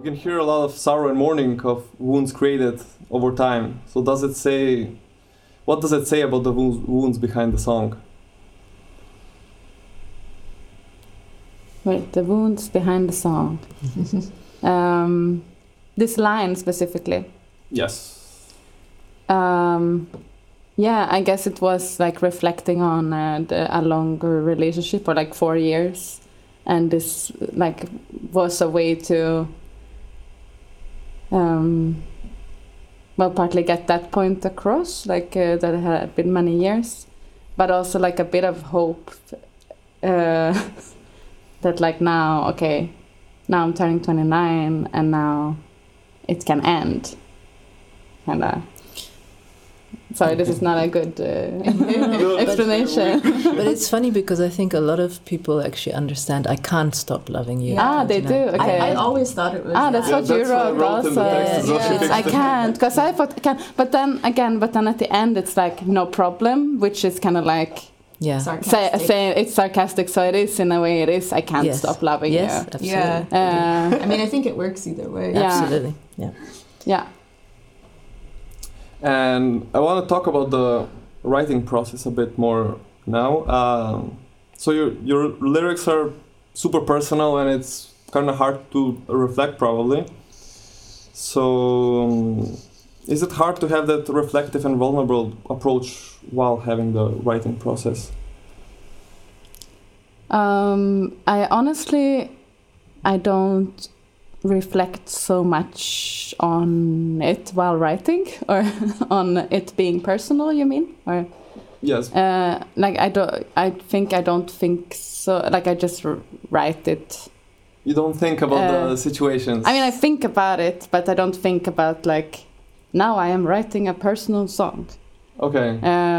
You can hear a lot of sorrow and mourning of wounds created over time. So what does it say about the wounds behind the song? Wait, the wounds behind the song. This line specifically. Yes. Yeah, I guess it was like reflecting on a longer relationship, or like 4 years, and this like was a way to partly get that point across, like that it had been many years, but also like a bit of hope that like now I'm turning 29 and now it can end, and sorry, this is not a good explanation. But it's funny because I think a lot of people actually understand I can't stop loving you. They do. Okay. I always thought it was. That's what you wrote also. I can't, because I thought I can. But then at the end it's like no problem, which is kind of like say it's sarcastic. So it is in a way. It is I can't stop loving you. Yes, absolutely. Yeah. I mean, I think it works either way. Absolutely. Yeah. Yeah. And I want to talk about the writing process a bit more now. So your lyrics are super personal, and it's kind of hard to reflect probably. So is it hard to have that reflective and vulnerable approach while having the writing process? I don't reflect so much on it while writing, or on it being personal, you mean? Or yes. I don't think so. Like I just write it. You don't think about the situations. I mean, I think about it, but I don't think about like now I am writing a personal song. Okay.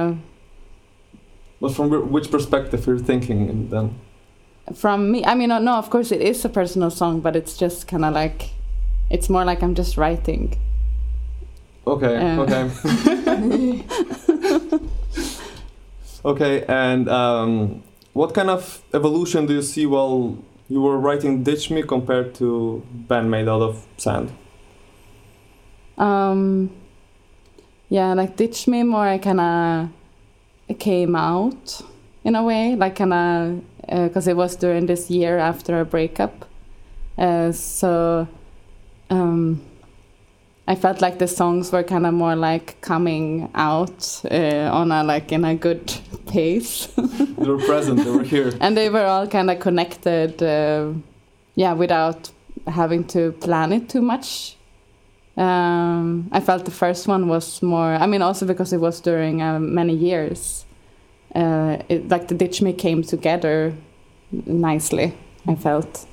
But from which perspective you're thinking then? From me, I mean, no, of course it is a personal song, but it's just kind of like, it's more like I'm just writing. Okay. Okay, and what kind of evolution do you see while you were writing Ditch Me compared to Band Made Out of Sand? Yeah, like Ditch Me more, I kind of came out in a way, like kind of, because it was during this year after a breakup. So I felt like the songs were kind of more like coming out on a like in a good pace. They were present, they were here. And they were all kind of connected, without having to plan it too much. I felt the first one was more, I mean, also because it was during many years. Like the Ditch Me came together nicely, I felt.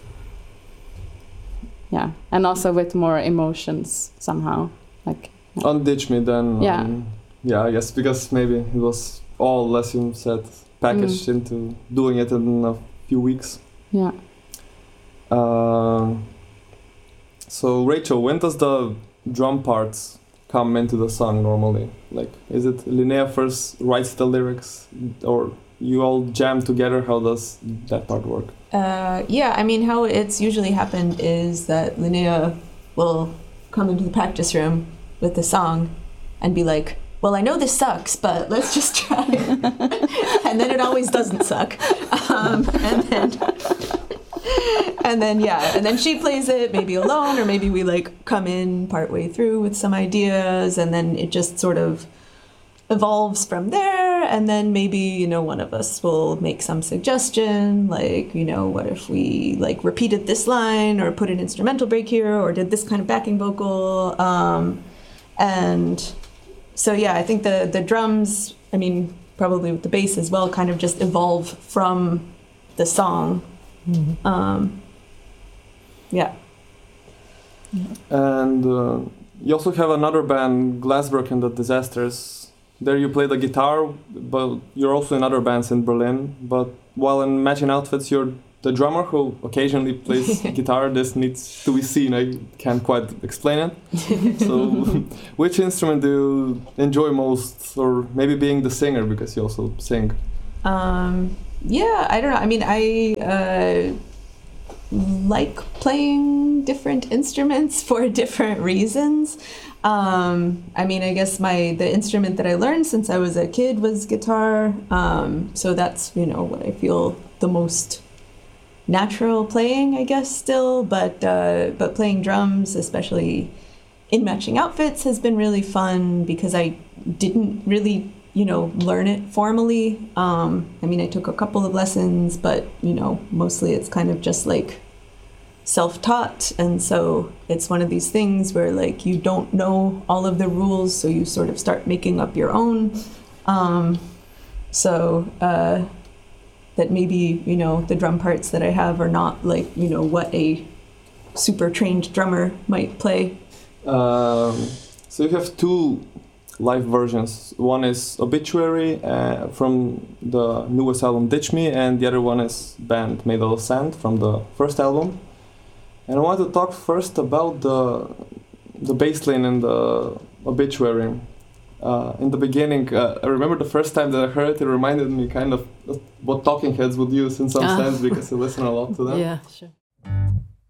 Yeah, and also with more emotions somehow. Like on Ditch Me then. Yeah. I guess because maybe it was all, as you said, packaged into doing it in a few weeks. Yeah. So Rachel, when does the drum parts come into the song normally? Like, is it Linnea first writes the lyrics, or you all jam together? How does that part work? I mean, how it's usually happened is that Linnea will come into the practice room with the song and be like, well, I know this sucks, but let's just try it. And then it always doesn't suck. And then she plays it maybe alone, or maybe we like come in partway through with some ideas, and then it just sort of evolves from there. And then maybe, one of us will make some suggestion, like, what if we like repeated this line or put an instrumental break here or did this kind of backing vocal. And so, I think the drums, I mean, probably with the bass as well, kind of just evolve from the song. Mm-hmm. And you also have another band, Glassberg and the Disasters. There you play the guitar, but you're also in other bands in Berlin. But while in Matching Outfits, you're the drummer who occasionally plays guitar. This needs to be seen. I can't quite explain it. So which instrument do you enjoy most, or maybe being the singer, because you also sing? I don't know. I mean, like playing different instruments for different reasons. I mean, I guess the instrument that I learned since I was a kid was guitar. So that's, what I feel the most natural playing, I guess, still. But playing drums, especially in matching outfits, has been really fun because I didn't really, learn it formally. I mean, I took a couple of lessons, but, mostly it's kind of just like self-taught. And so it's one of these things where like you don't know all of the rules, so you sort of start making up your own. That maybe, the drum parts that I have are not like, what a super trained drummer might play. So you have two live versions. One is Obituary from the newest album Ditch Me, and the other one is Band Made Out of Sand from the first album. And I want to talk first about the bass line in the Obituary. In the beginning, I remember the first time that I heard it, it reminded me kind of what Talking Heads would use in some sense, because I listen a lot to them. Yeah, sure.